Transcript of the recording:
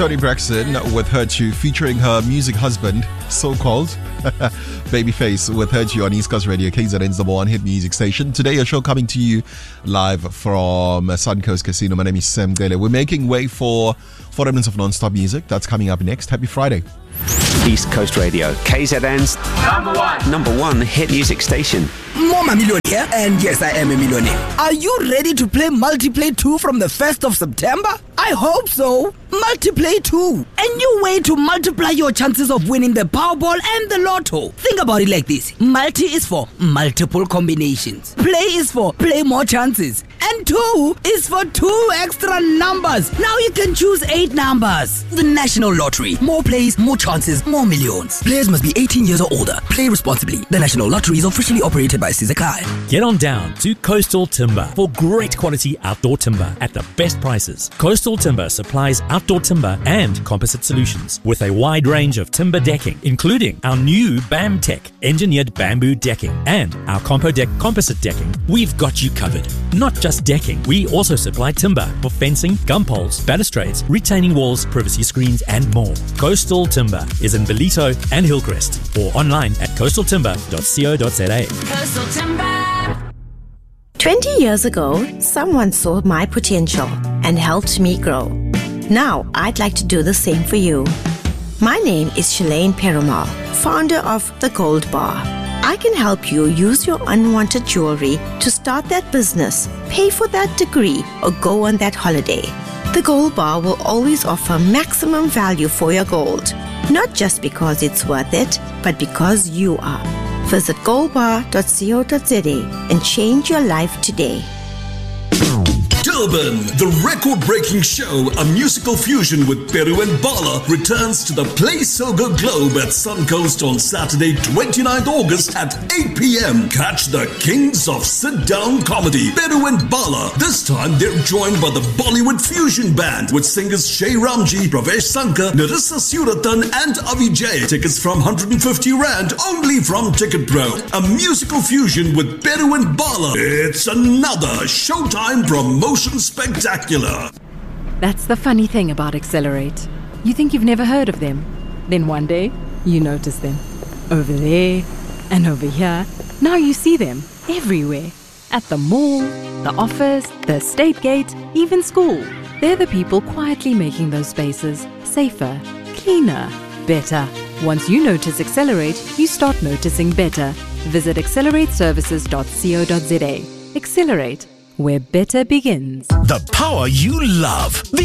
Toni Braxton with Hurt You, featuring her music husband, so-called Babyface, with Hurt You on East Coast Radio, KZN's number one hit music station. Today, a show coming to you live from Suncoast Casino. My name is Sam Gale. We're making way for 40 minutes of non-stop music. That's coming up next. Happy Friday. East Coast Radio, KZN's number one hit music station. Mama Millionaire, and yes, I am a millionaire. Are you ready to play Multiplay 2 from the 1st of September? I hope so. Multiplay 2, a new way to multiply your chances of winning the Powerball and the Lotto. Think about it like this. Multi is for multiple combinations. Play is for play more chances. And 2 is for 2 extra numbers. Now you can choose 8 numbers. The National Lottery. More plays, more chances, more millions. Players must be 18 years or older. Play responsibly. The National Lottery is officially operated by Sizakai. Get on down to Coastal Timber for great quality outdoor timber at the best prices. Coastal Timber supplies outdoor timber and composite solutions with a wide range of timber decking, including our new BAMTech engineered bamboo decking and our CompoDeck composite decking. We've got you covered. Not just decking, we also supply timber for fencing, gum poles, balustrades, retaining walls, privacy screens, and more. Coastal Timber is in Ballito and Hillcrest, or online at coastaltimber.co.za. 20 years ago, someone saw my potential and helped me grow. Now, I'd like to do the same for you. My name is Shalane Perumal, founder of The Gold Bar. I can help you use your unwanted jewelry to start that business, pay for that degree, or go on that holiday. The Gold Bar will always offer maximum value for your gold, not just because it's worth it, but because you are. Visit goldbar.co.za and change your life today. Durban, the record-breaking show, a musical fusion with Peru and Bala, returns to the Play Soga Globe at Suncoast on Saturday, 29th August at 8 p.m. Catch the kings of sit-down comedy, Peru and Bala. This time, they're joined by the Bollywood Fusion Band with singers Shay Ramji, Pravesh Sankar, Narissa Suratan, and Avijay. Tickets from 150 Rand, only from Ticket Pro. A musical fusion with Peru and Bala. It's another Showtime promotion spectacular. That's the funny thing about Accelerate. You think you've never heard of them. Then one day, you notice them. Over there and over here. Now you see them everywhere. At the mall, the office, the estate gate, even school. They're the people quietly making those spaces safer, cleaner, better. Once you notice Accelerate, you start noticing better. Visit accelerateservices.co.za. Accelerate, where better begins. The power you love.